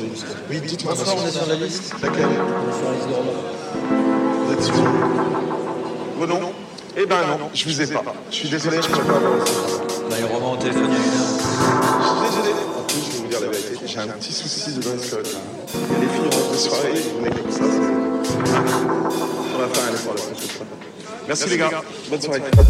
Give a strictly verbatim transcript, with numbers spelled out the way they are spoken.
liste. Oui, dites-moi. Bonsoir, on est sur la liste. Laquelle? On est sur la liste de romans. Vous êtes sûr? Vos noms? Eh ben non, je vous ai pas. Je suis désolé, je peux pas. Bah, les romans au téléphone, il y a une heure. Je suis désolé. En plus, je vais vous dire la vérité, j'ai un petit souci de dress code. Il y a des filles en de soirée, ils venaient comme ça. On va faire un effort là. Merci les gars. Bonne soirée.